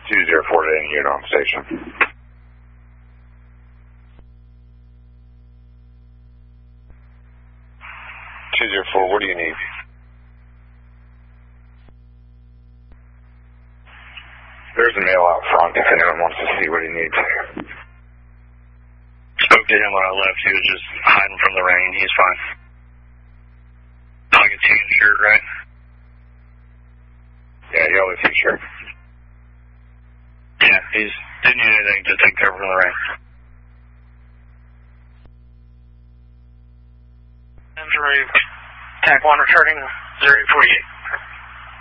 204 to any unit on station. 204, what do you need? There's a male out front if anyone wants to see what he needs. Spoke to him when I left. He was just hiding from the rain. He's fine. Like a tan shirt, right? Yeah, yellow t-shirt. Yeah, he's didn't need anything to take cover from the rain. Andrew, TAC 1 returning 048.